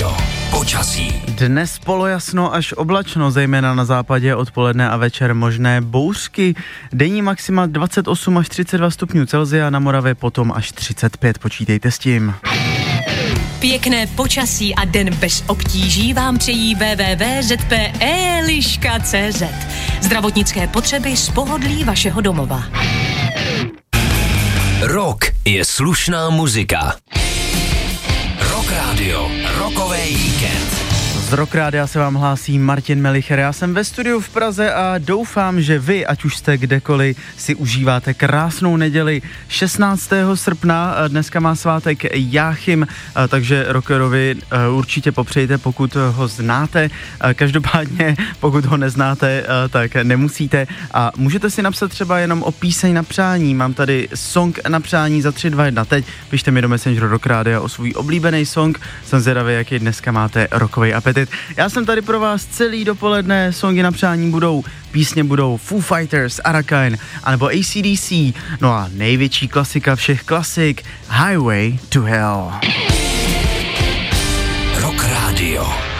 Radio. Počasí. Dnes polojasno až oblačno, zejména na západě, odpoledne a večer možné bouřky. Denní maxima 28 až 32 stupňů Celsia, na Moravě potom až 35, počítejte s tím. Pěkné počasí a den bez obtíží vám přejí www.zpe.liška.cz. Zdravotnické potřeby z pohodlí vašeho domova. Rock je slušná muzika. Rock Radio, rokový víkend. Z Rock Rádia se vám hlásí Martin Melicher. Já jsem ve studiu v Praze a doufám, že vy, ať už jste kdekoliv, si užíváte krásnou neděli 16. srpna. Dneska má svátek Jáchym, takže rockerovi určitě popřejte, pokud ho znáte. Každopádně, pokud ho neznáte, tak nemusíte. A můžete si napsat třeba jenom o píseň na přání. Mám tady song na přání za 3, 2, 1. Teď pište mi do Messengeru Rock Rádia o svůj oblíbený song. Jsem zvědavý, jaký dneska máte rockový apetit. Já jsem tady pro vás celý dopoledne, songy na přání písně budou Foo Fighters, Arrakine, anebo AC/DC, no a největší klasika všech klasik, Highway to Hell. Rock Radio.